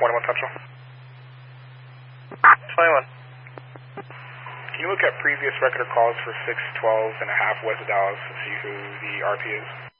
21 Central. 21. Can you look at previous record of calls for 612 and a half west of Dallas to see who the RP is?